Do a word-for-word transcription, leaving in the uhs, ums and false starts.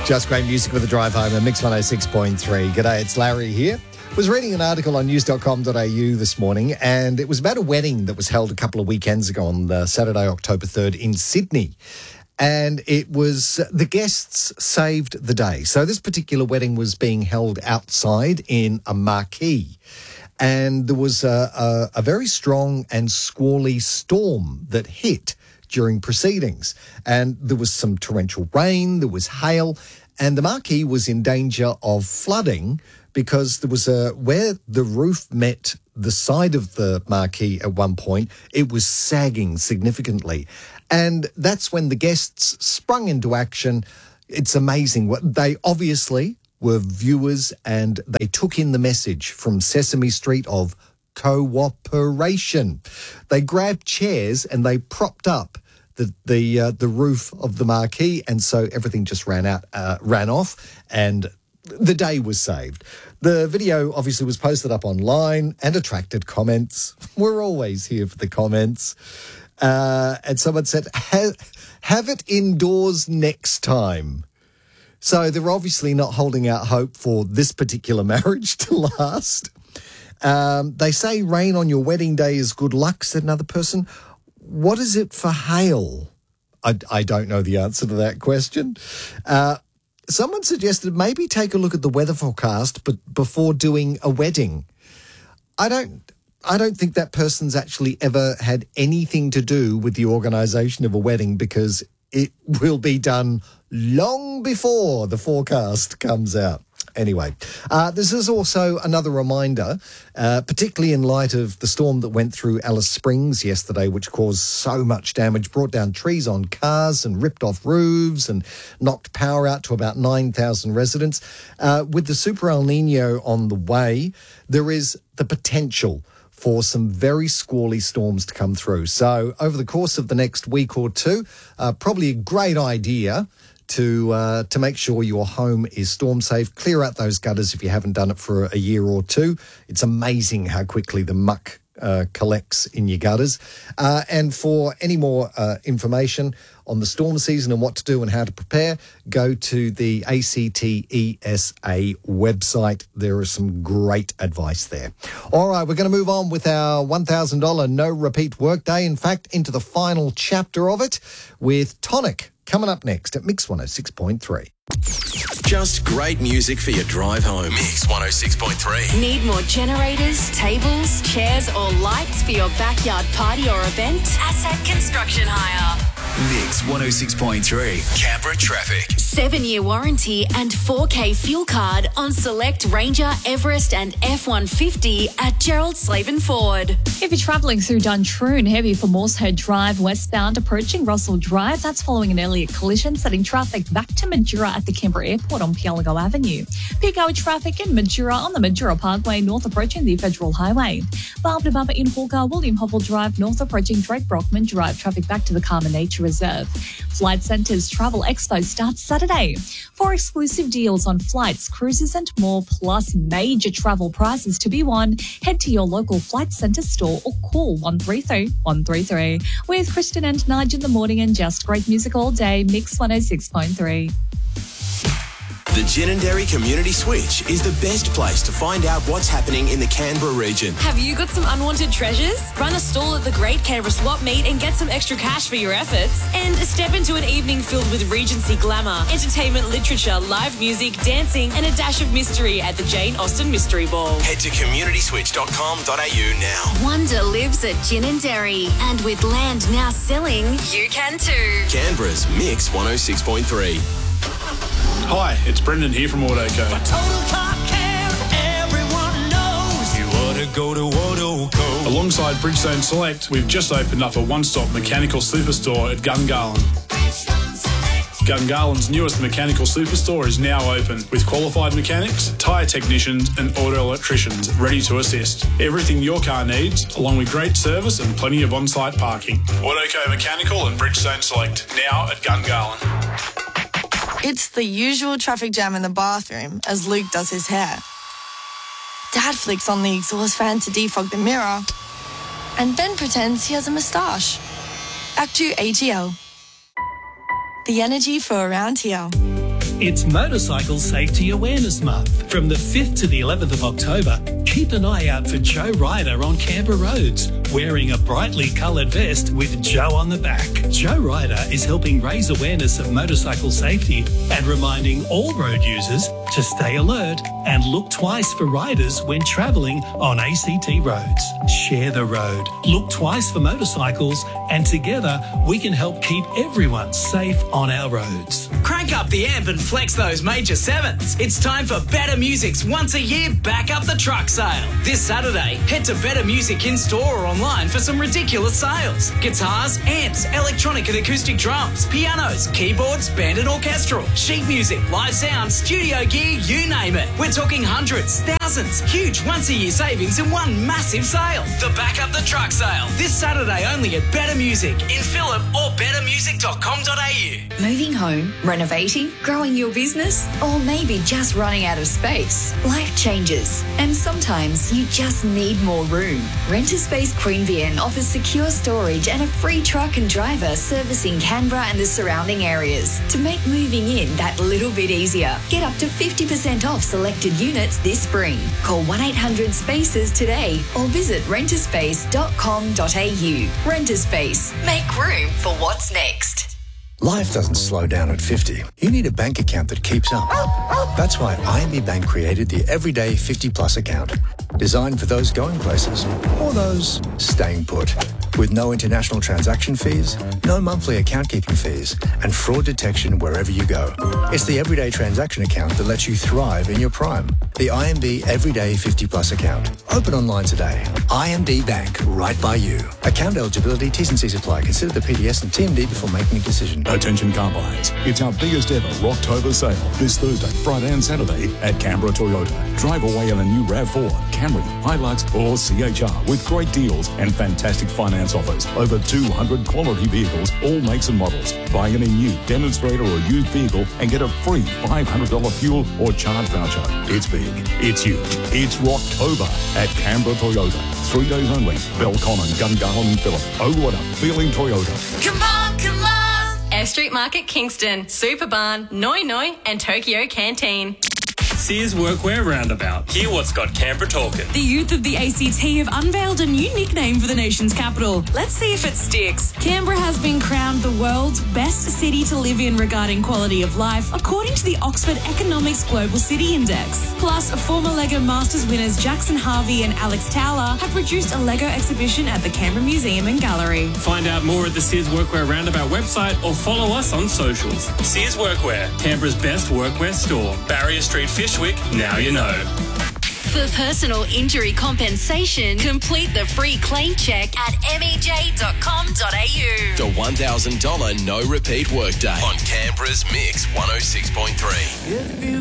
Just great music with a drive home at Mix one oh six point three. G'day, it's Larry here. Was reading an article on news dot com dot a u this morning, and it was about a wedding that was held a couple of weekends ago on the Saturday, October third in Sydney. And it was, the guests saved the day. So this particular wedding was being held outside in a marquee. And there was a, a, a very strong and squally storm that hit during proceedings. And there was some torrential rain, there was hail, and the marquee was in danger of flooding because there was a, where the roof met the side of the marquee at one point, it was sagging significantly. And that's when the guests sprung into action. It's amazing. They obviously were viewers and they took in the message from Sesame Street of cooperation. They grabbed chairs and they propped up the the uh, the roof of the marquee, and so everything just ran out, uh, ran off, and the day was saved. The video obviously was posted up online and attracted comments. We're always here for the comments. Uh, and someone said, have, have it indoors next time. So they're obviously not holding out hope for this particular marriage to last. Um, they say rain on your wedding day is good luck, said another person. What is it for hail? I, I don't know the answer to that question. Uh, someone suggested maybe take a look at the weather forecast but before doing a wedding. I don't... I don't think that person's actually ever had anything to do with the organisation of a wedding because it will be done long before the forecast comes out. Anyway, uh, this is also another reminder, uh, particularly in light of the storm that went through Alice Springs yesterday, which caused so much damage, brought down trees on cars and ripped off roofs and knocked power out to about nine thousand residents. Uh, with the Super El Nino on the way, there is the potential for some very squally storms to come through. So over the course of the next week or two, uh, probably a great idea to uh, to make sure your home is storm safe. Clear out those gutters if you haven't done it for a year or two. It's amazing how quickly the muck uh, collects in your gutters. Uh, and for any more uh, information on the storm season and what to do and how to prepare, go to the A C T E S A website. There is some great advice there. All right, we're going to move on with our one thousand dollars no repeat workday. In fact, into the final chapter of it with Tonic coming up next at Mix one oh six point three. Just great music for your drive home. Mix one oh six point three. Need more generators, tables, chairs or lights for your backyard party or event? Asset Construction Hire. Mix one oh six point three. Canberra traffic. Seven-year warranty and four K fuel card on select Ranger, Everest and F one fifty at Gerald Slaven Ford. If you're travelling through Duntroon, heavy for Moosehead Drive westbound approaching Russell Drive. That's following an earlier collision, setting traffic back to Majura at the Canberra Airport on Pialago Avenue. Peak hour traffic in Majura on the Majura Parkway north approaching the Federal Highway. Barbara Bubba in Hawker, William Hobble Drive north approaching Drake Brockman Drive. Traffic back to the Carmen Nature Reserve. Flight Centre's Travel Expo starts Saturday. For exclusive deals on flights, cruises and more, plus major travel prizes to be won, head to your local Flight Centre store or call one three three, one three three. With Kristen and Nige in the morning and just great music all day, Mix one oh six point three. The Ginninderry Community Switch is the best place to find out what's happening in the Canberra region. Have you got some unwanted treasures? Run a stall at the Great Canberra Swap Meet and get some extra cash for your efforts. And step into an evening filled with Regency glamour, entertainment, literature, live music, dancing and a dash of mystery at the Jane Austen Mystery Ball. Head to community switch dot com dot a u now. Wonder lives at Ginninderry, and with land now selling, you can too. Canberra's Mix one oh six point three. Hi, it's Brendan here from Autoco. For total car care, everyone knows you ought to go to Autoco. Alongside Bridgestone Select, we've just opened up a one-stop mechanical superstore at Gungahlin. Gungahlин's newest mechanical superstore is now open with qualified mechanics, tyre technicians and auto electricians ready to assist. Everything your car needs, along with great service and plenty of on-site parking. Autoco Mechanical and Bridgestone Select, now at Gungahlin. It's the usual traffic jam in the bathroom as Luke does his hair. Dad flicks on the exhaust fan to defog the mirror, and Ben pretends he has a moustache. Act two A G L. The energy for around here. It's Motorcycle Safety Awareness Month. From the fifth to the eleventh of October, keep an eye out for Joe Ryder on Canberra roads, wearing a brightly coloured vest with Joe on the back. Joe Ryder is helping raise awareness of motorcycle safety and reminding all road users to stay alert and look twice for riders when travelling on A C T roads. Share the road, look twice for motorcycles, and together we can help keep everyone safe on our roads. Crank up the amp and flex those major sevens. It's time for Better Music's once a year Back Up the Truck sale. This Saturday, head to Better Music in store or online for some ridiculous sales. Guitars, amps, electronic and acoustic drums, pianos, keyboards, band and orchestral, sheet music, live sound, studio gear, you name it. We're talking hundreds, thousands, huge once a year savings in one massive sale. The Back Up the Truck sale. This Saturday only at Better Music in Phillip or better music dot com dot a u. Moving home, renovating, growing your business, or maybe just running out of space. Life changes, and sometimes you just need more room. Renter Space Queanbeyan offers secure storage and a free truck and driver servicing Canberra and the surrounding areas to make moving in that little bit easier. Get up to fifty percent off selected units this spring. Call one eight hundred spaces today or visit renter space dot com dot a u. Renter Space. Make room for what's next. Life doesn't slow down at fifty. You need a bank account that keeps up. That's why I M B Bank created the Everyday fifty Plus account, designed for those going places or those staying put. With no international transaction fees, no monthly account keeping fees, and fraud detection wherever you go. It's the Everyday transaction account that lets you thrive in your prime. The I M B Everyday fifty Plus account. Open online today. I M B Bank, right by you. Account eligibility, T's and C's apply. Consider the P D S and T M D before making a decision. Attention car buyers. It's our biggest ever Rocktober sale this Thursday, Friday and Saturday at Canberra Toyota. Drive away in a new RAV four, Camry, Hilux or C H R with great deals and fantastic finance offers. Over two hundred quality vehicles, all makes and models. Buy any new demonstrator or used vehicle and get a free five hundred dollars fuel or charge voucher. It's big. It's huge. It's Rocktober at Canberra Toyota. Three days only. Belconnen, Gungahlin and Phillip. Oh, what a feeling Toyota. Come on, come on! Air Street Market Kingston, Superbarn, Noi Noi and Tokyo Canteen. Sears Workwear Roundabout. Hear what's got Canberra talking. The youth of the A C T have unveiled a new nickname for the nation's capital. Let's see if it sticks. Canberra has been crowned the world's best city to live in regarding quality of life, according to the Oxford Economics Global City Index. Plus, former LEGO Masters winners Jackson Harvey and Alex Towler have produced a LEGO exhibition at the Canberra Museum and Gallery. Find out more at the Sears Workwear Roundabout website or follow us on socials. Sears Workwear, Canberra's best workwear store. Barrier Street, Fishwick, now you know. For personal injury compensation, complete the free claim check at m e j dot com dot a u. The one thousand dollars no repeat workday on Canberra's Mix one oh six point three.